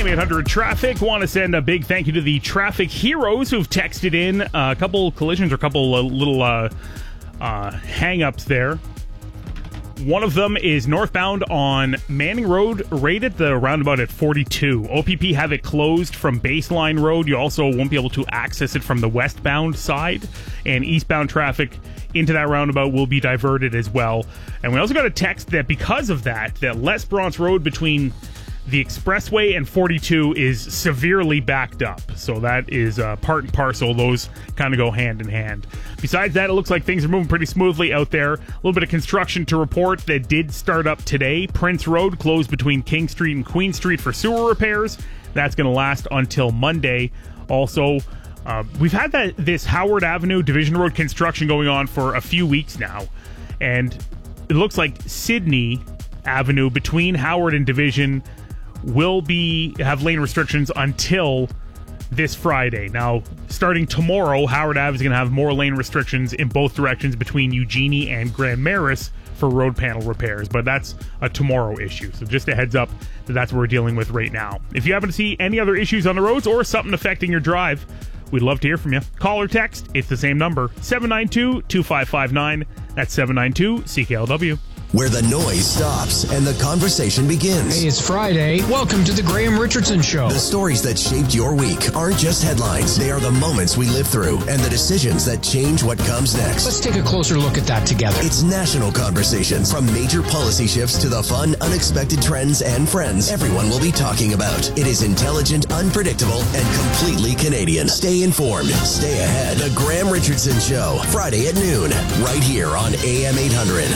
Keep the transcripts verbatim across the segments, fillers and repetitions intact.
M eight hundred Traffic. Want to send a big thank you to the traffic heroes who've texted in uh, a couple collisions or a couple uh, little uh, uh, hang-ups there. One of them is northbound on Manning Road, right at the roundabout at forty-two. O P P have it closed from Baseline Road. You also won't be able to access it from the westbound side. And eastbound traffic into that roundabout will be diverted as well. And we also got a text that because of that, that Les Bronx Road between the expressway and forty-two is severely backed up. So that is uh, part and parcel. Those kind of go hand in hand. Besides that, it looks like things are moving pretty smoothly out there. A little bit of construction to report that did start up today. Prince Road closed between King Street and Queen Street for sewer repairs. That's going to last until Monday. Also, uh, we've had that this Howard Avenue Division Road construction going on for a few weeks now. And it looks like Sydney Avenue between Howard and Division will be have lane restrictions until this Friday. Now, starting tomorrow, Howard Ave is going to have more lane restrictions in both directions between Eugenie and Grand Maris for road panel repairs, but that's a tomorrow issue. So just a heads up that that's what we're dealing with right now. If you happen to see any other issues on the roads or something affecting your drive, we'd love to hear from you. Call or text. It's the same number, seven nine two, two five five nine. That's seven nine two C K L W. Where the noise stops and the conversation begins. Hey, it's Friday. Welcome to the Graham Richardson Show. The stories that shaped your week aren't just headlines. They are the moments we live through and the decisions that change what comes next. Let's take a closer look at that together. It's national conversations. From major policy shifts to the fun, unexpected trends and friends everyone will be talking about. It is intelligent, unpredictable, and completely Canadian. Stay informed. Stay ahead. The Graham Richardson Show. Friday at noon. Right here on A M eight hundred.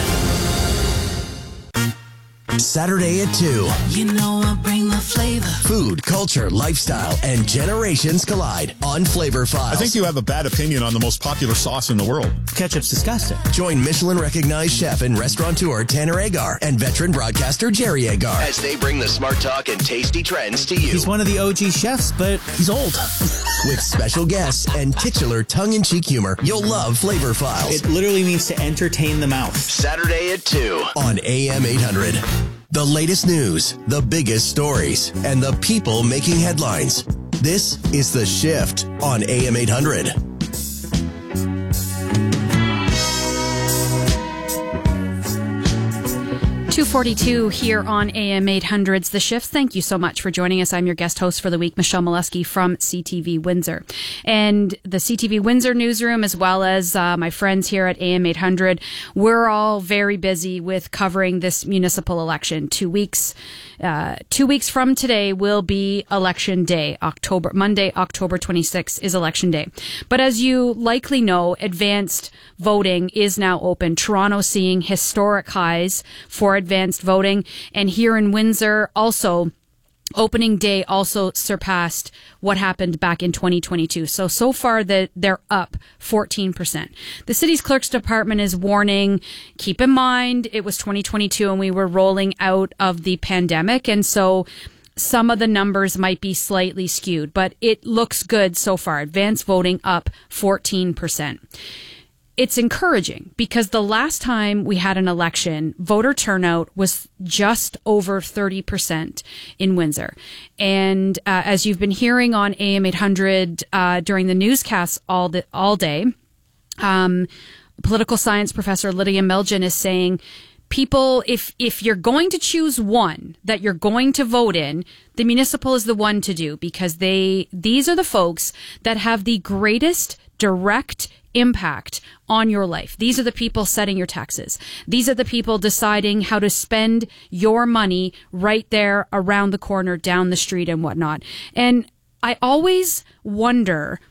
Saturday at two. You know I bring the flavor. Food, culture, lifestyle, and generations collide on Flavor Files. I think you have a bad opinion on the most popular sauce in the world. Ketchup's disgusting. Join Michelin-recognized chef and restaurateur Tanner Agar and veteran broadcaster Jerry Agar as they bring the smart talk and tasty trends to you. He's one of the O G chefs, but he's old. With special guests and titular tongue-in-cheek humor, you'll love Flavor Files. It literally means to entertain the mouth. Saturday at two on A M eight hundred. The latest news, the biggest stories, and the people making headlines. This is The Shift on A M eight hundred. two forty-two here on A M eight hundred's The Shift. Thank you so much for joining us. I'm your guest host for the week, Michelle Molesky from C T V Windsor. And the C T V Windsor newsroom, as well as uh, my friends here at A M eight hundred, we're all very busy with covering this municipal election. Two weeks, uh, two weeks from today will be election day. October, Monday, October twenty-sixth is election day. But as you likely know, advanced voting is now open. Toronto seeing historic highs for advanced voting, and here in Windsor also opening day also surpassed what happened back in twenty twenty-two. So, so far that they're up fourteen percent. The city's clerk's department is warning, keep in mind it was twenty twenty-two and we were rolling out of the pandemic, and so some of the numbers might be slightly skewed, but it looks good so far. Advanced voting up fourteen percent. It's encouraging because the last time we had an election, voter turnout was just over thirty percent in Windsor. And uh, as you've been hearing on A M eight hundred uh, during the newscasts all, the, all day, um, political science professor Lydia Milgen is saying, people, if if you're going to choose one that you're going to vote in, the municipal is the one to do, because they these are the folks that have the greatest direct impact on your life. These are the people setting your taxes. These are the people deciding how to spend your money right there around the corner, down the street and whatnot. And I always wonder,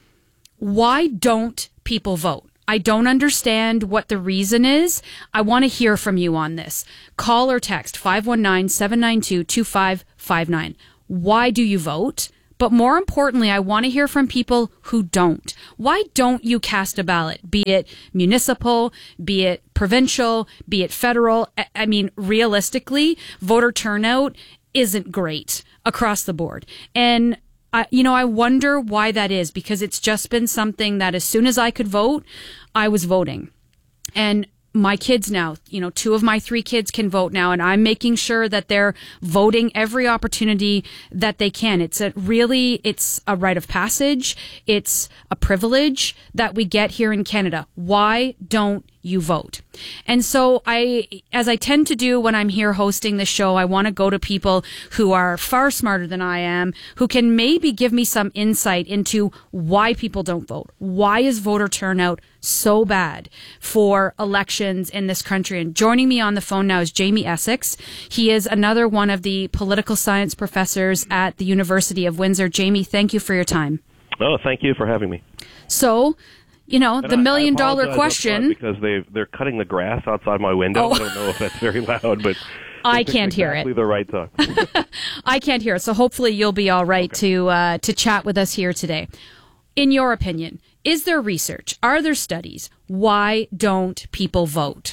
why don't people vote? I don't understand what the reason is. I want to hear from you on this. Call or text five one nine, seven nine two, two five five nine. Why do you vote? But more importantly, I want to hear from people who don't. Why don't you cast a ballot? Be it municipal, be it provincial, be it federal. I mean, realistically, voter turnout isn't great across the board. And, I, you know, I wonder why that is, because it's just been something that as soon as I could vote, I was voting. And my kids now, you know, two of my three kids can vote now, and I'm making sure that they're voting every opportunity that they can. It's a really, it's a rite of passage. It's a privilege that we get here in Canada. Why don't you vote? And so I, as I tend to do when I'm here hosting the show, I want to go to people who are far smarter than I am, who can maybe give me some insight into why people don't vote. Why is voter turnout so bad for elections in this country? And joining me on the phone now is Jamie Essex. He is another one of the political science professors at the University of Windsor. Jamie, thank you for your time. Oh, thank you for having me. So, you know, And the I- million I dollar apologize question. up front because they they're cutting the grass outside my window. Oh. I don't know if that's very loud, but I it's can't hear exactly it. the right time. I can't hear it. So hopefully you'll be all right to uh, to chat with us here today. In your opinion, is there research? Are there studies? Why don't people vote?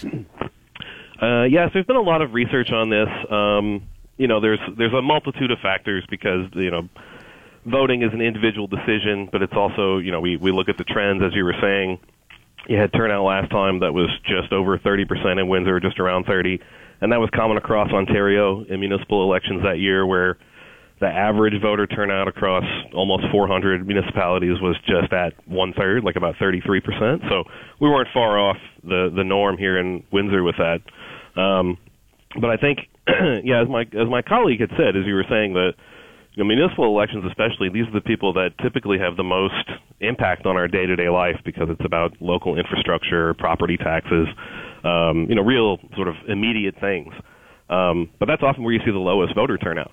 Uh, yes, there's been a lot of research on this. Um, you know, there's there's a multitude of factors because you know, voting is an individual decision, but it's also you know we we look at the trends as you were saying. You had turnout last time that was just over thirty percent in Windsor, just around thirty, and that was common across Ontario in municipal elections that year, where the average voter turnout across almost four hundred municipalities was just at one-third, like about thirty-three percent. So we weren't far off the, the norm here in Windsor with that. Um, but I think, yeah, as my as my colleague had said, as you were saying, that you know, municipal elections especially, these are the people that typically have the most impact on our day-to-day life because it's about local infrastructure, property taxes, um, you know, real sort of immediate things. Um, but that's often where you see the lowest voter turnout.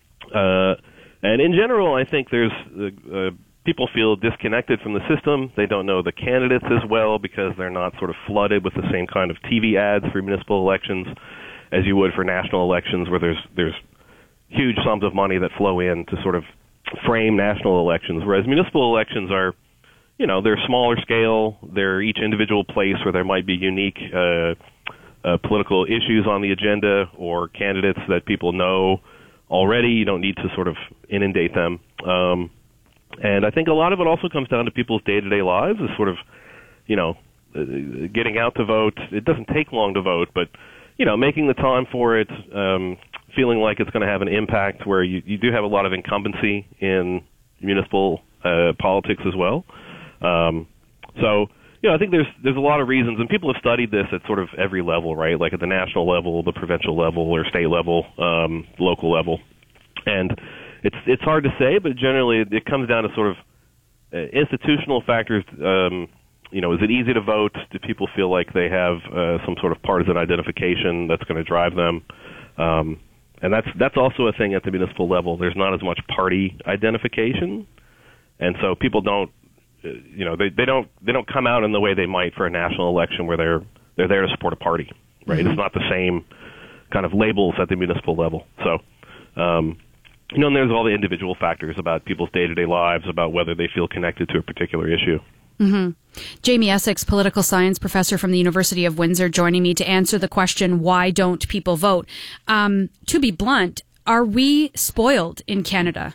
Uh, and in general, I think there's uh, uh, people feel disconnected from the system. They don't know the candidates as well because they're not sort of flooded with the same kind of T V ads for municipal elections as you would for national elections, where there's there's huge sums of money that flow in to sort of frame national elections. Whereas municipal elections are, you know, they're smaller scale. They're each individual place where there might be unique uh, uh, political issues on the agenda or candidates that people know already. You don't need to sort of inundate them. Um, and I think a lot of it also comes down to people's day-to-day lives, is sort of, you know, uh, getting out to vote. It doesn't take long to vote, but, you know, making the time for it, um, feeling like it's going to have an impact where you, you do have a lot of incumbency in municipal uh, politics as well. Um, so, you know, I think there's there's a lot of reasons, and people have studied this at sort of every level, right? Like at the national level, the provincial level, or state level, um, local level. And it's it's hard to say, but generally it, it comes down to sort of uh, institutional factors. Um, you know, is it easy to vote? Do people feel like they have uh, some sort of partisan identification that's going to drive them? Um, and that's that's also a thing at the municipal level. There's not as much party identification, and so people don't. You know, they, they don't they don't come out in the way they might for a national election where they're they're there to support a party, right? Mm-hmm. It's not the same kind of labels at the municipal level. So, um, you know, and there's all the individual factors about people's day-to-day lives, about whether they feel connected to a particular issue. Mm-hmm. Jamie Essex, political science professor from the University of Windsor, joining me to answer the question, why don't people vote? Um, to be blunt, are we spoiled in Canada?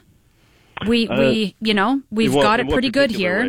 We, uh, we, you know, we've well, got it pretty good here.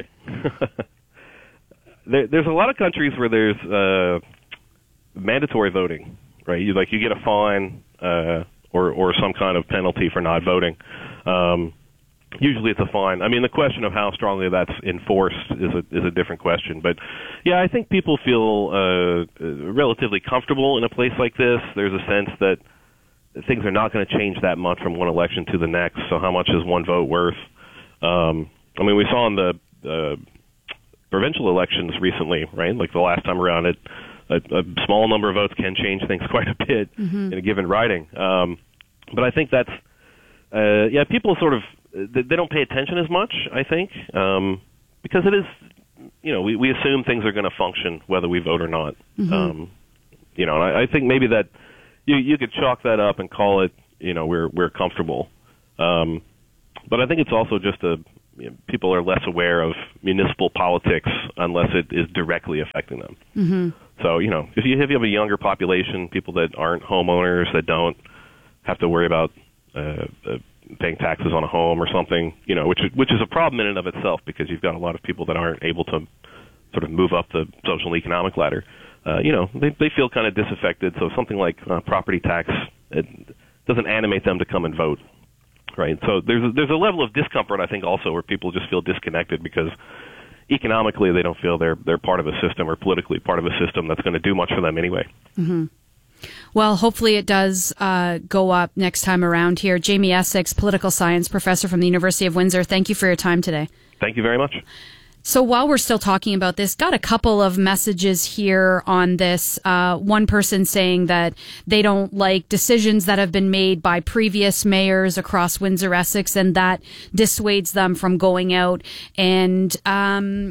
there, there's a lot of countries where there's uh, mandatory voting, right? You like you get a fine uh, or or some kind of penalty for not voting. Um, usually, it's a fine. I mean, the question of how strongly that's enforced is a is a different question. But yeah, I think people feel uh, relatively comfortable in a place like this. There's a sense that things are not going to change that much from one election to the next, so how much is one vote worth? Um, I mean, we saw in the uh, provincial elections recently, right? Like the last time around, it a, a small number of votes can change things quite a bit mm-hmm. in a given riding. Um, but I think that's, uh, yeah, people sort of, they don't pay attention as much, I think, um, because it is, you know, we, we assume things are going to function whether we vote or not. Mm-hmm. Um, you know, and I, I think maybe that, You you could chalk that up and call it, you know, we're we're comfortable, um, but I think it's also just a you know, people are less aware of municipal politics unless it is directly affecting them. Mm-hmm. So you know, if you if you have a younger population, people that aren't homeowners, that don't have to worry about uh, uh, paying taxes on a home or something, you know, which which is a problem in and of itself because you've got a lot of people that aren't able to sort of move up the social and economic ladder. uh, you know, they they feel kind of disaffected. So something like uh, property tax, it doesn't animate them to come and vote, right? So there's a, there's a level of discomfort, I think, also where people just feel disconnected because economically they don't feel they're they're part of a system, or politically part of a system that's going to do much for them anyway. Mm-hmm. Well, hopefully it does uh, go up next time around here. Jamie Essex, political science professor from the University of Windsor, thank you for your time today. Thank you very much. So while we're still talking about this, got a couple of messages here on this. Uh, one person saying that they don't like decisions that have been made by previous mayors across Windsor-Essex, and that dissuades them from going out and um,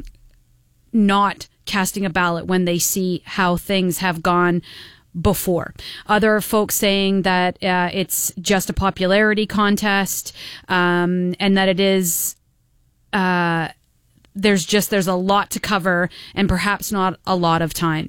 not casting a ballot when they see how things have gone before. Other folks saying that uh, it's just a popularity contest, um, and that it is uh, there's just there's a lot to cover and perhaps not a lot of time.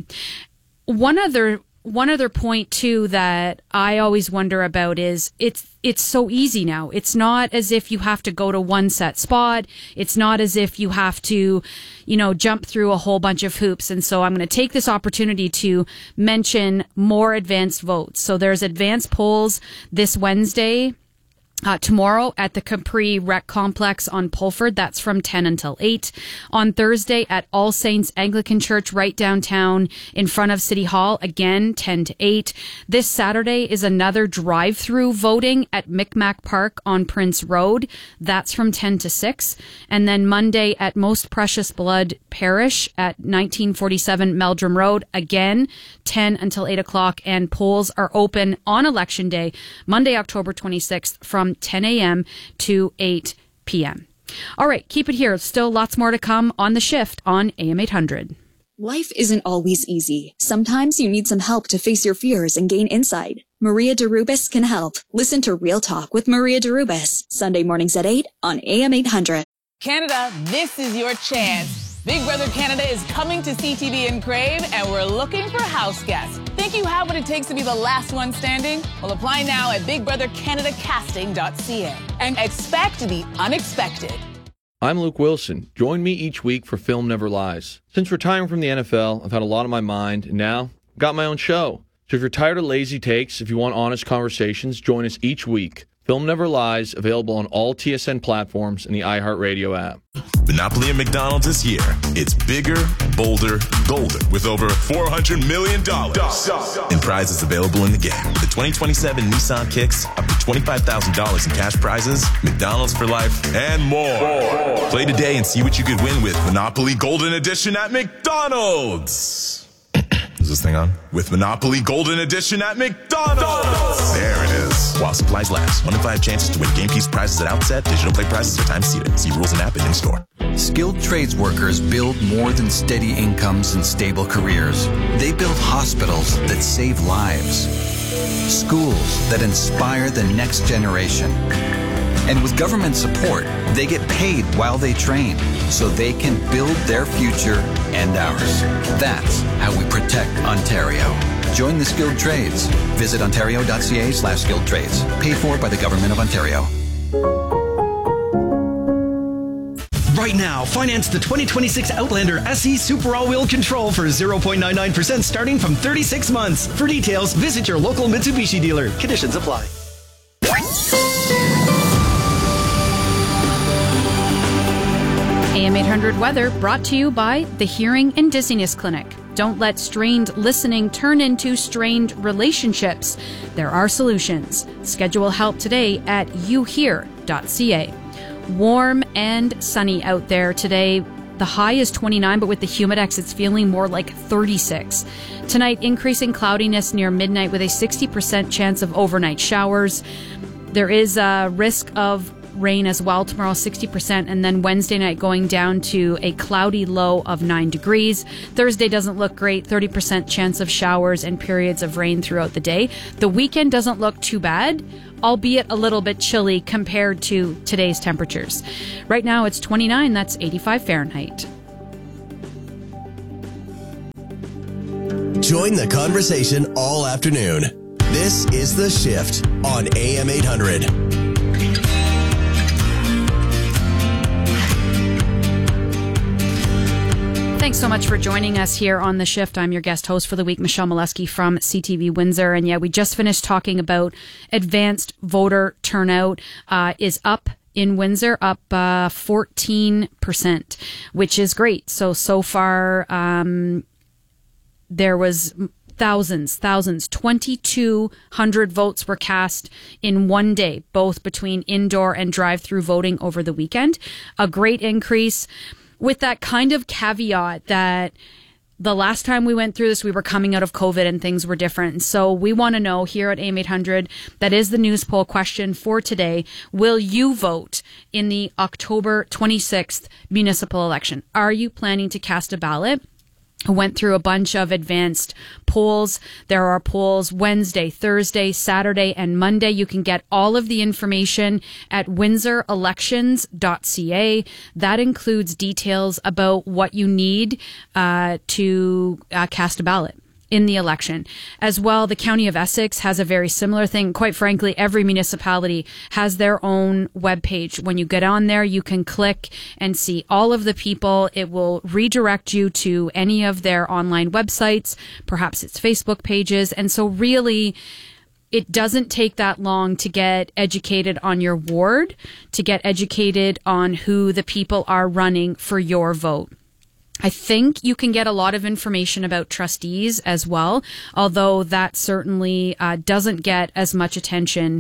One other one other point too that I always wonder about is it's it's so easy now. It's not as if you have to go to one set spot. It's not as if you have to, you know, jump through a whole bunch of hoops. And so I'm going to take this opportunity to mention more advanced votes. So there's advanced polls this Wednesday. Uh, tomorrow at the Capri Rec Complex on Pulford. That's from ten until eight. On Thursday at All Saints Anglican Church right downtown in front of City Hall, again, ten to eight. This Saturday is another drive-through voting at Micmac Park on Prince Road. That's from ten to six. And then Monday at Most Precious Blood Parish at nineteen forty-seven Meldrum Road, again, ten until eight o'clock. And polls are open on Election Day, Monday, October twenty-sixth, from ten a.m. to eight p.m. All right, keep it here. Still lots more to come on The Shift on A M eight hundred. Life isn't always easy. Sometimes you need some help to face your fears and gain insight. Maria DeRubis can help. Listen to Real Talk with Maria DeRubis, Sunday mornings at eight on A M eight hundred. Canada, this is your chance. Big Brother Canada is coming to C T V in Crave, and we're looking for house guests. Think you have what it takes to be the last one standing? Well, apply now at big brother canada casting dot c a and expect the unexpected. I'm Luke Wilson. Join me each week for Film Never Lies. Since retiring from the N F L, I've had a lot on my mind, and now I've got my own show. So if you're tired of lazy takes, if you want honest conversations, join us each week. Film Never Lies, available on all T S N platforms and the iHeartRadio app. Monopoly at McDonald's is here. It's bigger, bolder, golden, with over four hundred million dollars in prizes available in the game. The twenty twenty-seven Nissan Kicks, up to twenty-five thousand dollars in cash prizes, McDonald's for life, and more. more. Play today and see what you could win with Monopoly Golden Edition at McDonald's. Is this thing on? With Monopoly Golden Edition at McDonald's. There it is. While supplies last. One in five chances to win game piece prizes at outset. Digital play prizes are time seated. See rules and app and in-store. Skilled trades workers build more than steady incomes and stable careers. They build hospitals that save lives. Schools that inspire the next generation. And with government support, they get paid while they train, so they can build their future and ours. That's how we protect Ontario. Join the skilled trades. Visit ontario.ca slash skilled trades. Paid for by the Government of Ontario. Right now, finance the twenty twenty-six Outlander S E Super All-Wheel Control for zero point nine nine percent starting from thirty-six months. For details, visit your local Mitsubishi dealer. Conditions apply. A M eight hundred weather brought to you by the Hearing and Dizziness Clinic. Don't let strained listening turn into strained relationships. There are solutions. Schedule help today at you hear dot c a. Warm and sunny out there today. The high is twenty-nine, but with the Humidex, it's feeling more like thirty-six. Tonight, increasing cloudiness near midnight with a sixty percent chance of overnight showers. There is a risk of rain as well tomorrow, sixty percent, and then Wednesday night going down to a cloudy low of nine degrees. Thursday doesn't look great, thirty percent chance of showers and periods of rain throughout the day. The weekend doesn't look too bad, albeit a little bit chilly compared to today's temperatures. Right now it's twenty-nine, that's eighty-five Fahrenheit. Join the conversation all afternoon. This is The Shift on A M eight hundred. Thanks so much for joining us here on The Shift. I'm your guest host for the week, Michelle Molesky from C T V Windsor. And yeah, we just finished talking about advanced voter turnout uh, is up in Windsor, up uh, fourteen percent, which is great. So, so far, um, there was thousands, thousands, twenty-two hundred votes were cast in one day, both between indoor and drive-through voting over the weekend. A great increase, with that kind of caveat that the last time we went through this, we were coming out of COVID and things were different. And so we want to know here at A M eight hundred, that is the news poll question for today. Will you vote in the October twenty-sixth municipal election? Are you planning to cast a ballot? I went through a bunch of advanced polls. There are polls Wednesday, Thursday, Saturday, and Monday. You can get all of the information at windsor elections dot c a. That includes details about what you need uh, to uh, cast a ballot in the election. As well, the County of Essex has a very similar thing. Quite frankly, every municipality has their own webpage. When you get on there, you can click and see all of the people. It will redirect you to any of their online websites, perhaps it's Facebook pages. And so really, it doesn't take that long to get educated on your ward, to get educated on who the people are running for your vote. I think you can get a lot of information about trustees as well, although that certainly uh, doesn't get as much attention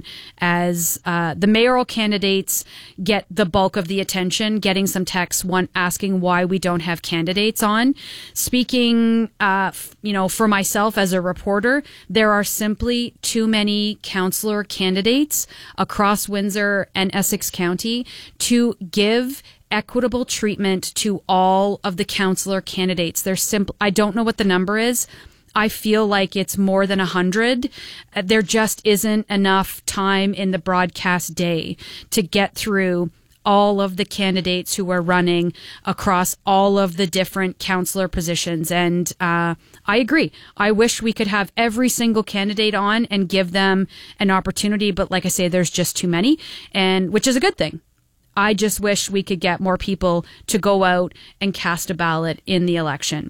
as uh, the mayoral candidates get the bulk of the attention, getting some texts, one asking why we don't have candidates on. Speaking, uh, f- you know, for myself as a reporter, there are simply too many councillor candidates across Windsor and Essex County to give equitable treatment to all of the councillor candidates. They're simple. I don't know what the number is. I feel like it's more than a hundred. There just isn't enough time in the broadcast day to get through all of the candidates who are running across all of the different councillor positions. And uh, I agree. I wish we could have every single candidate on and give them an opportunity. But like I say, there's just too many, and which is a good thing. I just wish we could get more people to go out and cast a ballot in the election.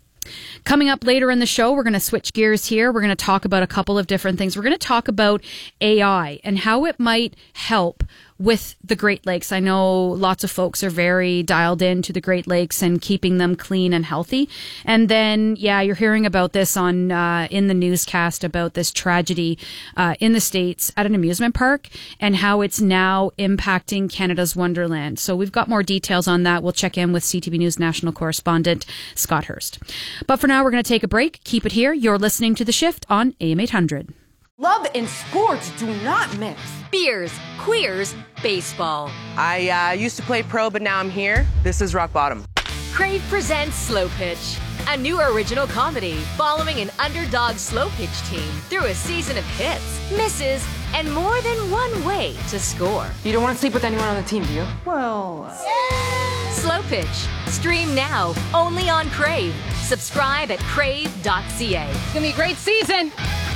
Coming up later in the show, we're going to switch gears here. We're going to talk about a couple of different things. We're going to talk about A I and how it might help with the Great Lakes. I know lots of folks are very dialed into the Great Lakes and keeping them clean and healthy. And then, yeah, you're hearing about this on uh, in the newscast about this tragedy uh, in the States at an amusement park and how it's now impacting Canada's Wonderland. So we've got more details on that. We'll check in with C T V News national correspondent Scott Hurst. But for now, we're going to take a break. Keep it here. You're listening to The Shift on A M eight hundred. Love and sports do not mix. Beers, queers, baseball. I uh, used to play pro, but now I'm here. This is rock bottom. Crave presents Slow Pitch, a new original comedy following an underdog slow pitch team through a season of hits, misses, and more than one way to score. You don't want to sleep with anyone on the team, do you? Well... Uh... Slow Pitch. Stream now, only on Crave. Subscribe at crave dot c a. It's gonna be a great season.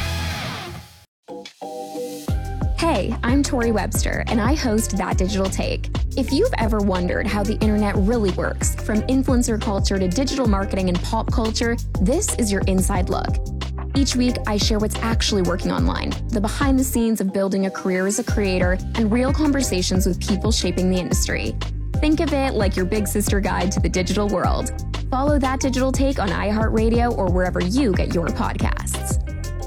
Hey, I'm Tori Webster, and I host That Digital Take. If you've ever wondered how the internet really works, from influencer culture to digital marketing and pop culture, this is your inside look. Each week, I share what's actually working online, the behind the scenes of building a career as a creator, and real conversations with people shaping the industry. Think of it like your big sister guide to the digital world. Follow That Digital Take on iHeartRadio or wherever you get your podcasts.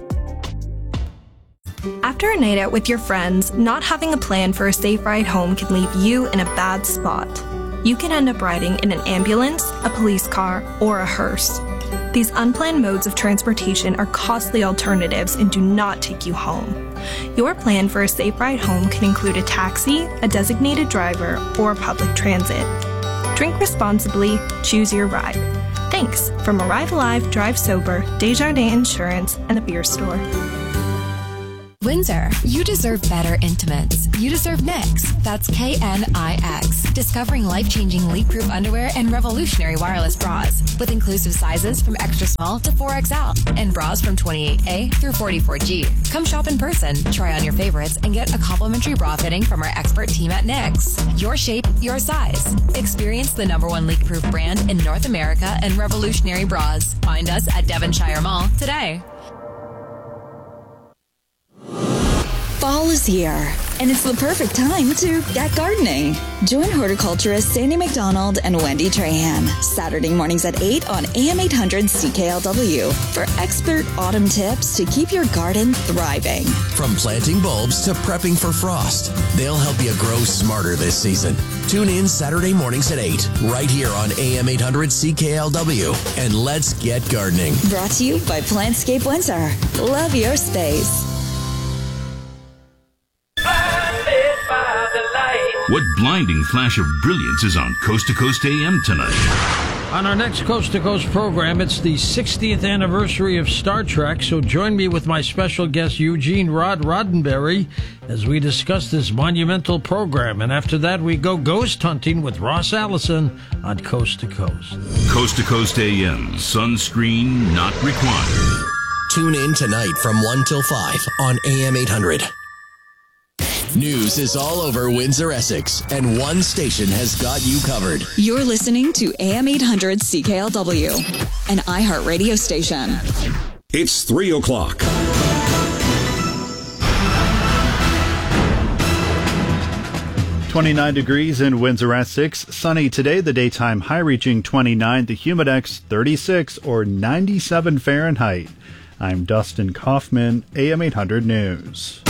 After a night out with your friends, not having a plan for a safe ride home can leave you in a bad spot. You can end up riding in an ambulance, a police car, or a hearse. These unplanned modes of transportation are costly alternatives and do not take you home. Your plan for a safe ride home can include a taxi, a designated driver, or public transit. Drink responsibly, choose your ride. Thanks from Arrive Alive, Drive Sober, Desjardins Insurance, and the Beer Store. Windsor, you deserve better intimates. You deserve Knix. That's K N I X. Discovering life-changing leak-proof underwear and revolutionary wireless bras with inclusive sizes from extra small to four X L and bras from twenty-eight A through forty-four G. Come shop in person, try on your favorites, and get a complimentary bra fitting from our expert team at Knix. Your shape, your size. Experience the number one leak-proof brand in North America and revolutionary bras. Find us at Devonshire Mall today. Fall is here, and it's the perfect time to get gardening. Join horticulturist Sandy McDonald and Wendy Trahan Saturday mornings at eight on A M eight hundred C K L W for expert autumn tips to keep your garden thriving. From planting bulbs to prepping for frost, they'll help you grow smarter this season. Tune in Saturday mornings at eight, right here on A M eight hundred C K L W, and let's get gardening. Brought to you by Plantscape Windsor. Love your space. What blinding flash of brilliance is on Coast to Coast A M tonight? On our next Coast to Coast program, it's the sixtieth anniversary of Star Trek, so join me with my special guest, Eugene Rod Roddenberry, as we discuss this monumental program. And after that, we go ghost hunting with Ross Allison on Coast to Coast. Coast to Coast A M, sunscreen not required. Tune in tonight from one till five on A M eight hundred. News is all over Windsor, Essex, and one station has got you covered. You're listening to A M eight hundred C K L W, an iHeartRadio station. It's three o'clock. twenty-nine degrees in Windsor, Essex. Sunny today, the daytime high reaching twenty-nine, the humidex thirty-six or ninety-seven Fahrenheit. I'm Dustin Kaufman, A M eight hundred News.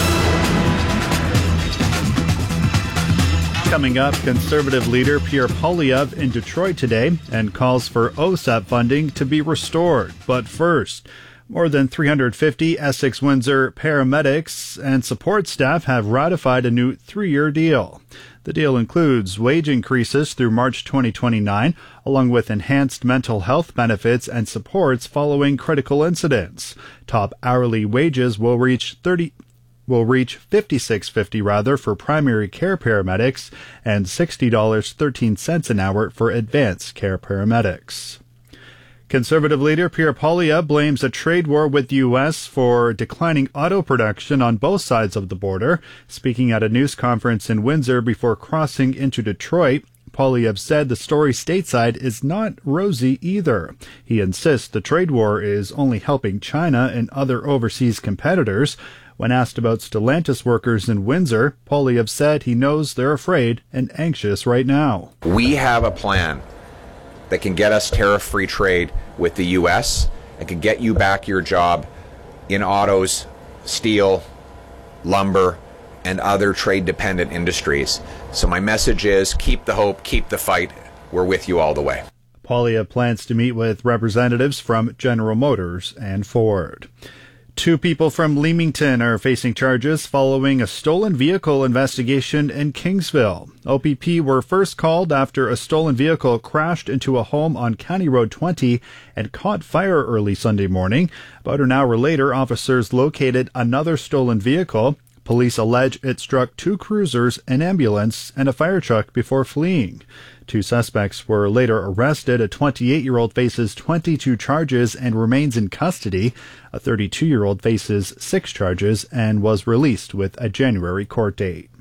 Coming up, Conservative leader Pierre Poilievre in Detroit today and calls for O S A P funding to be restored. But first, more than three hundred fifty Essex-Windsor paramedics and support staff have ratified a new three-year deal. The deal includes wage increases through March twenty twenty-nine, along with enhanced mental health benefits and supports following critical incidents. Top hourly wages will reach thirty. will reach fifty-six fifty rather for primary care paramedics and sixty dollars and thirteen cents an hour for advanced care paramedics. Conservative leader Pierre Poilievre blames a trade war with the U S for declining auto production on both sides of the border. Speaking at a news conference in Windsor before crossing into Detroit, Poilievre said the story stateside is not rosy either. He insists the trade war is only helping China and other overseas competitors. When asked about Stellantis workers in Windsor, Poilievre said he knows they're afraid and anxious right now. We have a plan that can get us tariff-free trade with the U S and can get you back your job in autos, steel, lumber, and other trade-dependent industries. So my message is keep the hope, keep the fight. We're with you all the way. Poilievre plans to meet with representatives from General Motors and Ford. Two people from Leamington are facing charges following a stolen vehicle investigation in Kingsville. O P P were first called after a stolen vehicle crashed into a home on County Road twenty and caught fire early Sunday morning. About an hour later, officers located another stolen vehicle. Police allege it struck two cruisers, an ambulance, and a fire truck before fleeing. Two suspects were later arrested. A twenty-eight-year-old faces twenty-two charges and remains in custody. A thirty-two-year-old faces six charges and was released with a January court date.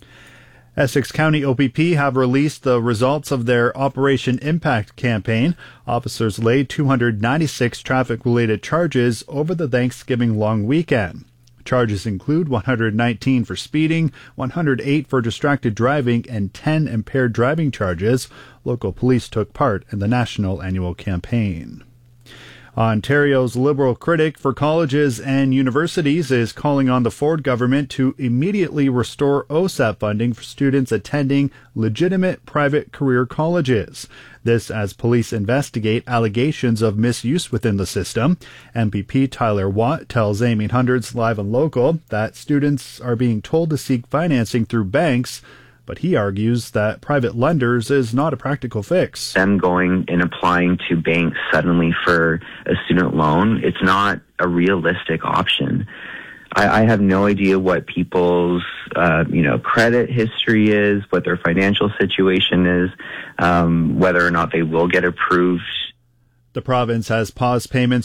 Essex County O P P have released the results of their Operation Impact campaign. Officers laid two hundred ninety-six traffic-related charges over the Thanksgiving long weekend. Charges include one hundred nineteen for speeding, one hundred eight for distracted driving, and ten impaired driving charges. Local police took part in the national annual campaign. Ontario's Liberal critic for colleges and universities is calling on the Ford government to immediately restore O S A P funding for students attending legitimate private career colleges. This as police investigate allegations of misuse within the system. M P P Tyler Watt tells A M eight hundred's Live and Local that students are being told to seek financing through banks, but he argues that private lenders is not a practical fix. Them going and applying to banks suddenly for a student loan, it's not a realistic option. I, I have no idea what people's, uh, you know, credit history is, what their financial situation is, um, whether or not they will get approved. The province has paused payments